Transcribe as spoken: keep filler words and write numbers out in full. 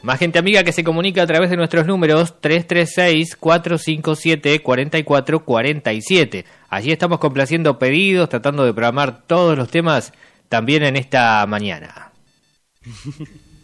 Más gente amiga que se comunica a través de nuestros números tres tres seis, cuatro cinco siete, cuatro cuatro cuatro siete. Allí estamos complaciendo pedidos, tratando de programar todos los temas también en esta mañana.